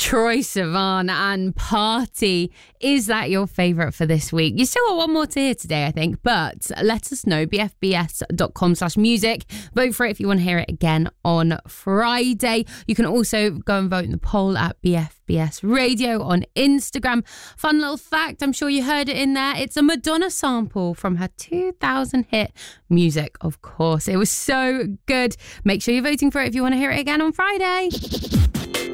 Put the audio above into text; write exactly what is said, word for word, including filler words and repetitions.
Troye Sivan and Party. Is that your favourite for this week? You still got one more to hear today, I think, but let us know, bfbs.com slash music. Vote for it if you want to hear it again on Friday. You can also go and vote in the poll at B F B S Radio on Instagram. Fun little fact, I'm sure you heard it in there. It's a Madonna sample from her two thousand hit Music, of course. It was so good. Make sure you're voting for it if you want to hear it again on Friday.